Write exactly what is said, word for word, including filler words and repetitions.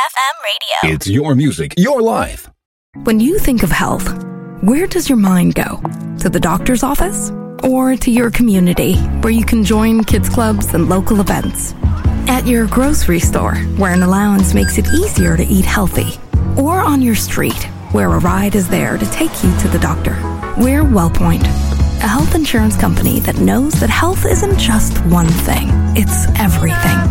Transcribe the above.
F M radio. It's your music, your life. When you think of health, where does your mind go? To the doctor's office? Or to your community, where you can join kids clubs and local events? At your grocery store, where an allowance makes it easier to eat healthy? Or on your street, where a ride is there to take you to the doctor? We're WellPoint, a health insurance company that knows that health isn't just one thing, it's everything.